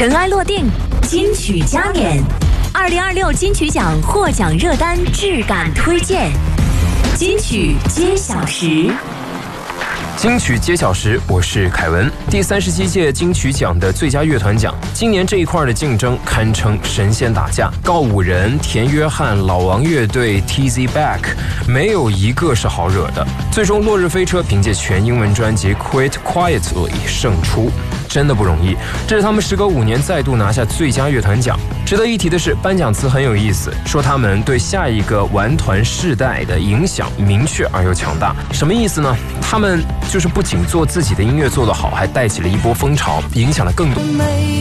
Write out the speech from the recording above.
尘埃落定，金曲加冕，2026金曲奖获奖热单质感推荐，金曲揭晓时。 金曲揭晓时，我是凯文。第37届金曲奖的最佳乐团奖，今年这一块的竞争堪称神仙打架。告五人、田约翰、老王乐队、TZ Back， 没有一个是好惹的。最终，落日飞车凭借全英文专辑《Quit Quietly》胜出，真的不容易。这是他们时隔5年再度拿下最佳乐团奖。值得一提的是，颁奖词很有意思，说他们对下一个玩团世代的影响明确而又强大。什么意思呢？他们就是不仅做自己的音乐做得好，还带起了一波风潮，影响了更多。